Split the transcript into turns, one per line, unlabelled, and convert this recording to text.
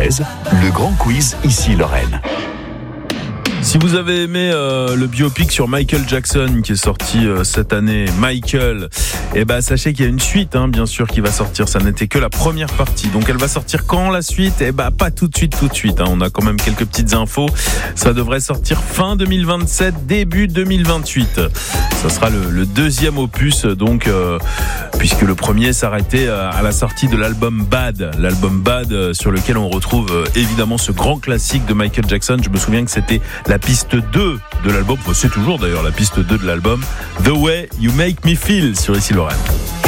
13, le grand quiz ici Lorraine.
Si vous avez aimé le biopic sur Michael Jackson qui est sorti cette année, Michael, sachez qu'il y a une suite, bien sûr, qui va sortir. Ça n'était que la première partie. Donc elle va sortir quand la suite ? Pas tout de suite. On a quand même quelques petites infos. Ça devrait sortir fin 2027, début 2028. Ça sera le deuxième opus, donc puisque le premier s'arrêtait à la sortie de l'album Bad. L'album Bad sur lequel on retrouve évidemment ce grand classique de Michael Jackson. Je me souviens que c'était la piste 2 de l'album, c'est toujours d'ailleurs la piste 2 de l'album, The Way You Make Me Feel sur ici Lorraine.